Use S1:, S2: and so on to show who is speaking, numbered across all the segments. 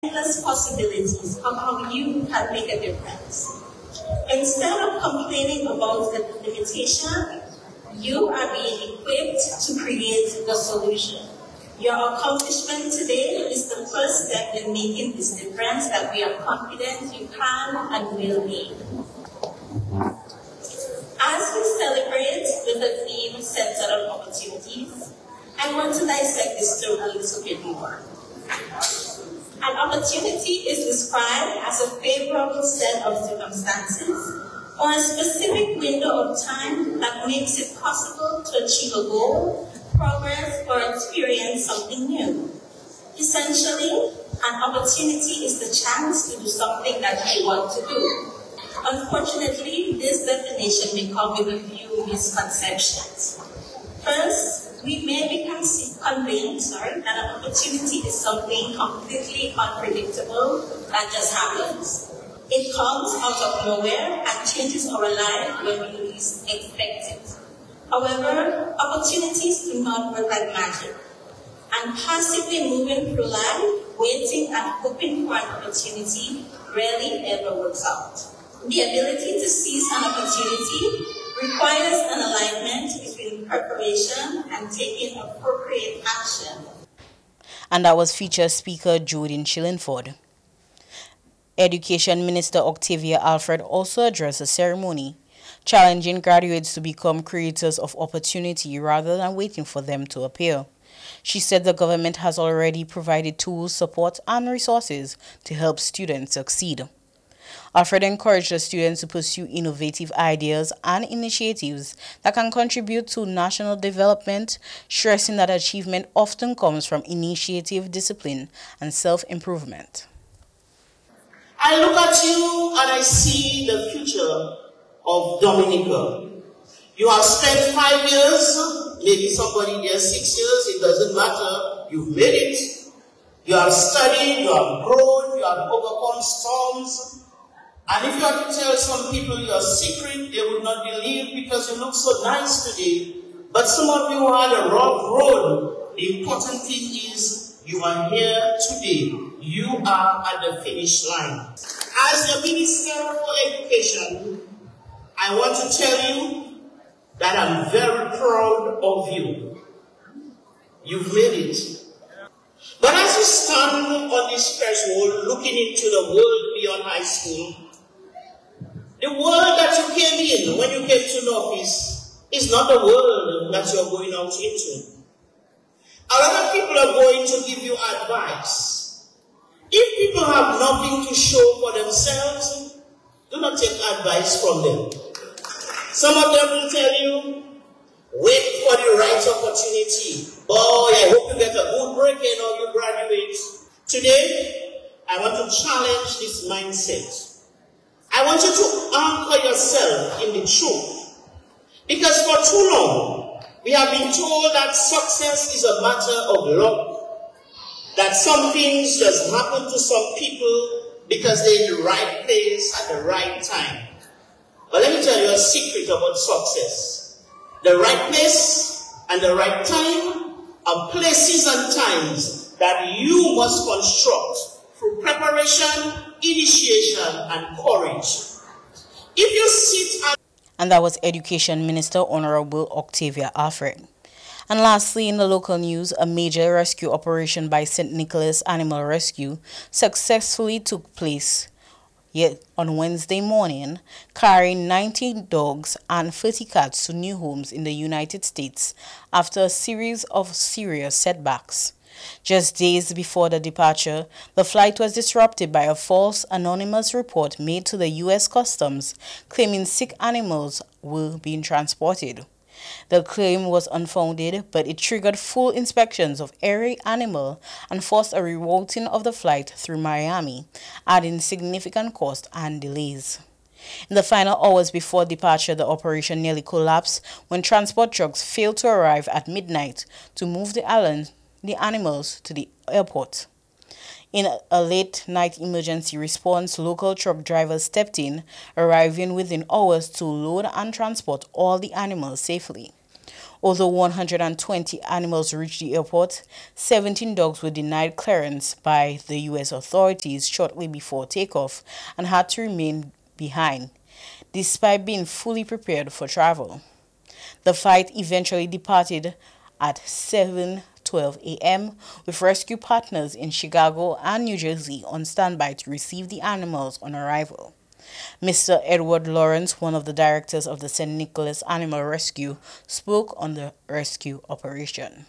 S1: endless possibilities of how you can make a difference. Instead of complaining about the limitation, you are being equipped to create the solution. Your accomplishment today is the first step in making this difference that we are confident you can and will make. As we celebrate with the theme centered on opportunities, I want to dissect this term a little bit more. An opportunity is described as a favorable set of circumstances or a specific window of time that makes it possible to achieve a goal, progress, or experience something new. Essentially, an opportunity is the chance to do something that you want to do. Unfortunately, this definition may come with a few misconceptions. First, we may be convinced that an opportunity is something completely unpredictable that just happens. It comes out of nowhere and changes our life when we least expect it. However, opportunities do not work like magic. And passively moving through life, waiting and hoping for an opportunity rarely ever works out. The ability to seize an opportunity requires an alignment between preparation and taking appropriate action.
S2: And that was featured speaker Jodine Chillingford. Education Minister Octavia Alfred also addressed the ceremony, challenging graduates to become creators of opportunity rather than waiting for them to appear. She said the government has already provided tools, support, and resources to help students succeed. Alfred encouraged the students to pursue innovative ideas and initiatives that can contribute to national development, stressing that achievement often comes from initiative, discipline, and self-improvement.
S3: I look at you and I see the future of Dominica. You have spent 5 years, maybe somebody there 6 years, it doesn't matter. You've made it. You have studied, you have grown, you have overcome storms. And if you are to tell some people your secret, they would not believe because you look so nice today. But some of you had a rough road. The important thing is you are here today. You are at the finish line. As the Minister for Education, I want to tell you that I'm very proud of you. You've made it. But as you stand on this threshold, looking into the world beyond high school, the world that you came in when you came to Northeast is not the world that you're going out into. A lot of people are going to give you advice. If people have nothing to show for themselves, do not take advice from them. Some of them will tell you, wait for the right opportunity. Boy, I hope you get a good break-in or you graduate. Today, I want to challenge this mindset. I want you to anchor yourself in the truth. Because for too long, we have been told that success is a matter of luck. That some things just happen to some people because they're in the right place at the right time. But let me tell you a secret about success. The right place and the right time are places and times that you must construct through preparation, initiation, and courage. If you sit at...
S2: And that was Education Minister Honorable Octavia Alfred. And lastly, in the local news, a major rescue operation by St. Nicholas Animal Rescue successfully took place yet on Wednesday morning, carrying 90 dogs and 30 cats to new homes in the United States after a series of serious setbacks. Just days before the departure, the flight was disrupted by a false anonymous report made to the U.S. Customs claiming sick animals were being transported. The claim was unfounded, but it triggered full inspections of every animal and forced a rerouting of the flight through Miami, adding significant cost and delays. In the final hours before departure, the operation nearly collapsed when transport trucks failed to arrive at midnight to move the animals to the airport. In a late-night emergency response, local truck drivers stepped in, arriving within hours to load and transport all the animals safely. Although 120 animals reached the airport, 17 dogs were denied clearance by the U.S. authorities shortly before takeoff and had to remain behind, despite being fully prepared for travel. The flight eventually departed at 7:12 a.m. with rescue partners in Chicago and New Jersey on standby to receive the animals on arrival. Mr. Edward Lawrence, one of the directors of the St. Nicholas Animal Rescue, spoke on the rescue operation.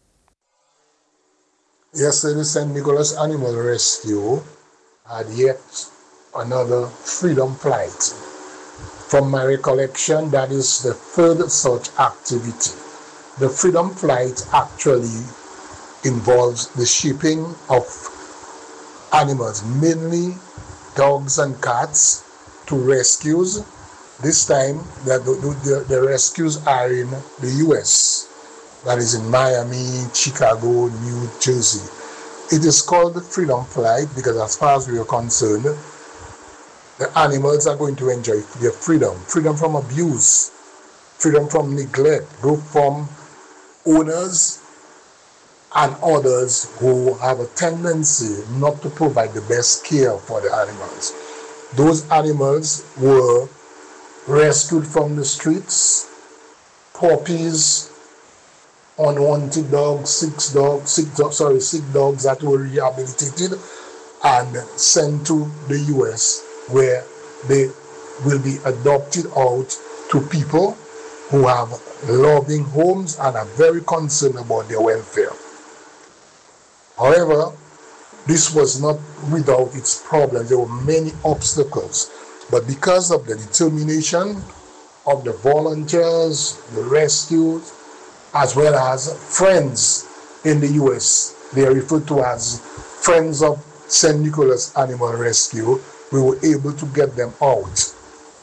S4: Yesterday, the St. Nicholas Animal Rescue had yet another freedom flight. From my recollection, that is the third such activity. The freedom flight actually involves the shipping of animals, mainly dogs and cats, to rescues. This time, the rescues are in the US, that is in Miami, Chicago, New Jersey. It is called the Freedom Flight because, as far as we are concerned, the animals are going to enjoy their freedom from abuse, freedom from neglect, both from owners and others who have a tendency not to provide the best care for the animals. Those animals were rescued from the streets, puppies, unwanted dogs, sick dogs that were rehabilitated and sent to the US, where they will be adopted out to people who have loving homes and are very concerned about their welfare. However, this was not without its problems. There were many obstacles, but because of the determination of the volunteers, the rescues, as well as friends in the US, they are referred to as Friends of St. Nicholas Animal Rescue, we were able to get them out.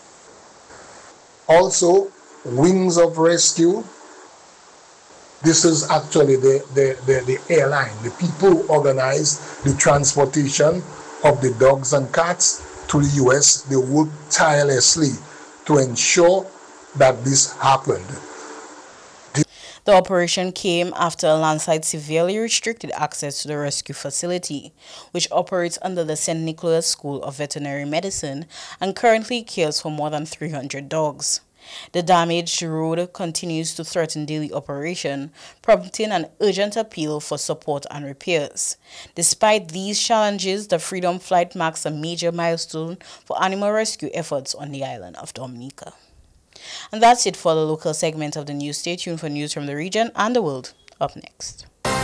S4: Also, Wings of Rescue. This is actually the airline, the people who organize the transportation of the dogs and cats to the US. They work tirelessly to ensure that this happened.
S2: The operation came after a landslide severely restricted access to the rescue facility, which operates under the St. Nicholas School of Veterinary Medicine and currently cares for more than 300 dogs. The damaged road continues to threaten daily operation, prompting an urgent appeal for support and repairs. Despite these challenges, the Freedom Flight marks a major milestone for animal rescue efforts on the island of Dominica. And that's it for the local segment of the news. Stay tuned for news from the region and the world. Up next.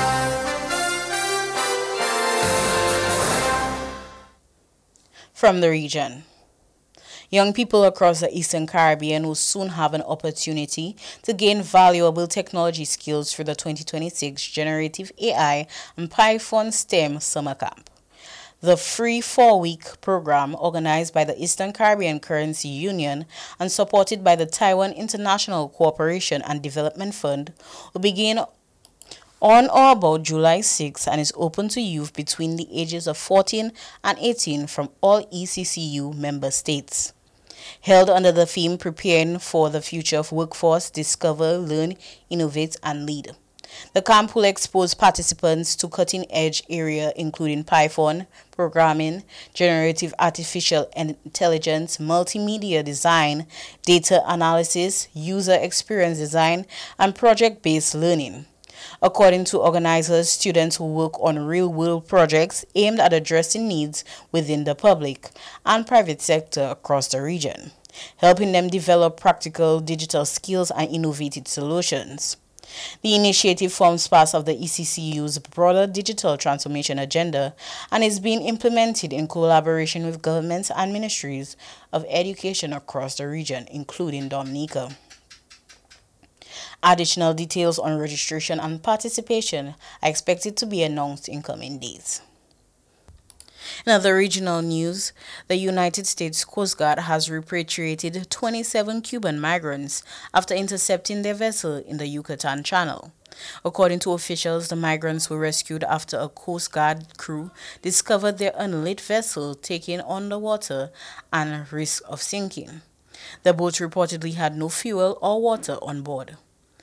S2: From the region. Young people across the Eastern Caribbean will soon have an opportunity to gain valuable technology skills for the 2026 Generative AI and Python STEM Summer Camp. The free 4-week program, organized by the Eastern Caribbean Currency Union and supported by the Taiwan International Cooperation and Development Fund, will begin on or about July 6 and is open to youth between the ages of 14 and 18 from all ECCU member states. Held under the theme Preparing for the Future of Workforce, Discover, Learn, Innovate, and Lead. The camp will expose participants to cutting-edge areas including Python, programming, generative artificial intelligence, multimedia design, data analysis, user experience design, and project-based learning. According to organizers, students will work on real-world projects aimed at addressing needs within the public and private sector across the region, helping them develop practical digital skills and innovative solutions. The initiative forms part of the ECCU's broader digital transformation agenda and is being implemented in collaboration with governments and ministries of education across the region, including Dominica. Additional details on registration and participation are expected to be announced in coming days. In other regional news, the United States Coast Guard has repatriated 27 Cuban migrants after intercepting their vessel in the Yucatan Channel. According to officials, the migrants were rescued after a Coast Guard crew discovered their unlit vessel taking on the water and risk of sinking. The boat reportedly had no fuel or water on board.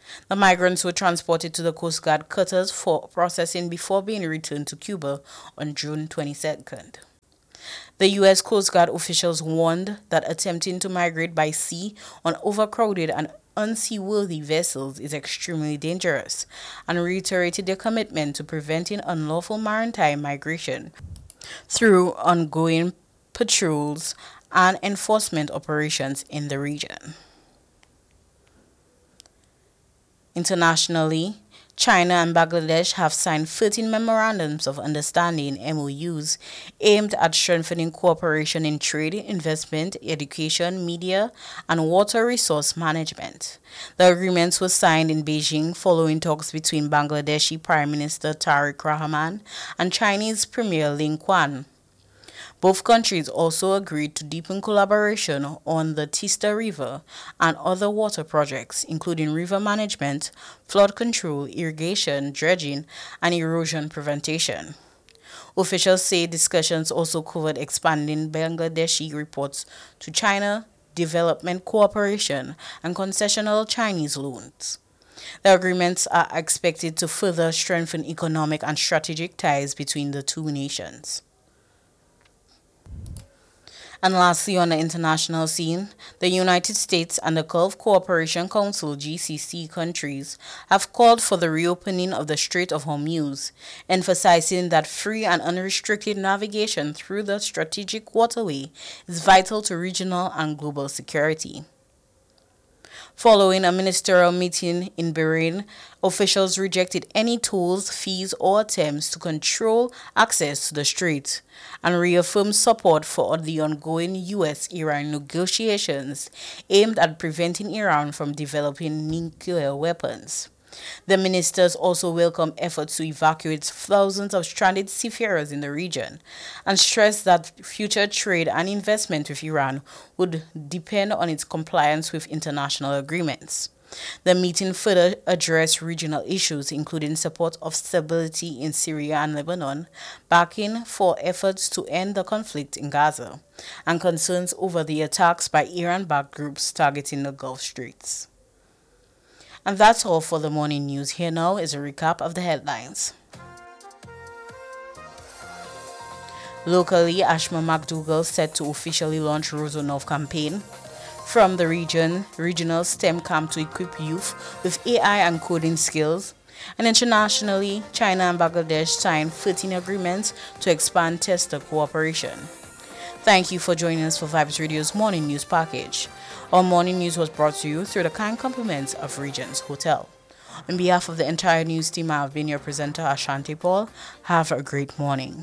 S2: The migrants were transported to the Coast Guard cutters for processing before being returned to Cuba on June 22nd. The U.S. Coast Guard officials warned that attempting to migrate by sea on overcrowded and unseaworthy vessels is extremely dangerous and reiterated their commitment to preventing unlawful maritime migration through ongoing patrols and enforcement operations in the region. Internationally, China and Bangladesh have signed 13 memorandums of understanding (MOUs) aimed at strengthening cooperation in trade, investment, education, media, and water resource management. The agreements were signed in Beijing following talks between Bangladeshi Prime Minister Tariq Rahman and Chinese Premier Li Qiang. Both countries also agreed to deepen collaboration on the Teesta River and other water projects, including river management, flood control, irrigation, dredging, and erosion prevention. Officials say discussions also covered expanding Bangladeshi reports to China, development cooperation, and concessional Chinese loans. The agreements are expected to further strengthen economic and strategic ties between the two nations. And lastly, on the international scene, the United States and the Gulf Cooperation Council (GCC) countries have called for the reopening of the Strait of Hormuz, emphasizing that free and unrestricted navigation through the strategic waterway is vital to regional and global security. Following a ministerial meeting in Bahrain, officials rejected any tolls, fees, or attempts to control access to the strait and reaffirmed support for the ongoing U.S.-Iran negotiations aimed at preventing Iran from developing nuclear weapons. The ministers also welcomed efforts to evacuate thousands of stranded seafarers in the region and stressed that future trade and investment with Iran would depend on its compliance with international agreements. The meeting further addressed regional issues, including support of stability in Syria and Lebanon, backing for efforts to end the conflict in Gaza, and concerns over the attacks by Iran-backed groups targeting the Gulf states. And that's all for the morning news. Here now is a recap of the headlines. Locally, Ashma McDougall set to officially launch Rosonov campaign. From the regional STEM camp to equip youth with AI and coding skills. And internationally, China and Bangladesh signed 13 agreements to expand tester cooperation. Thank you for joining us for Vibes Radio's morning news package. Our morning news was brought to you through the kind compliments of Regents Hotel. On behalf of the entire news team, I have been your presenter, Ashanti Paul. Have a great morning.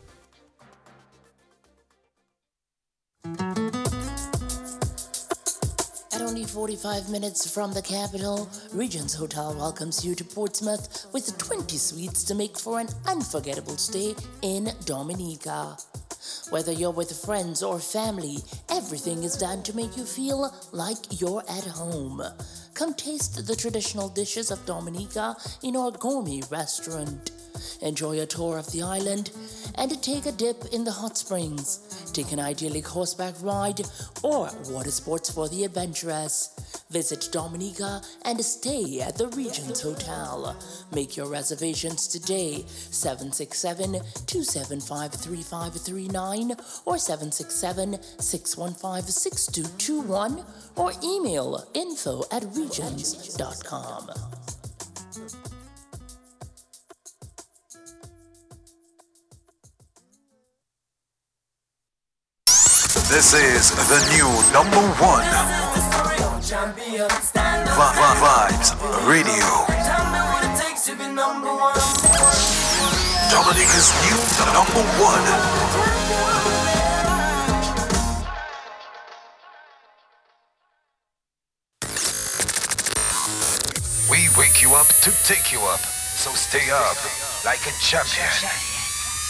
S5: At only 45 minutes from the capital, Regents Hotel welcomes you to Portsmouth with 20 suites to make for an unforgettable stay in Dominica. Whether you're with friends or family, everything is done to make you feel like you're at home. Come taste the traditional dishes of Dominica in our gourmet restaurant. Enjoy a tour of the island and take a dip in the hot springs. Take an idyllic horseback ride or water sports for the adventurous. Visit Dominica and stay at the Regents Hotel. Make your reservations today, 767-275-3539 or 767-615-6221 or email info@regents.com.
S6: This is the new number one Vibes Radio. Dominica's new number one. We wake you up to take you up, so stay up like a champion.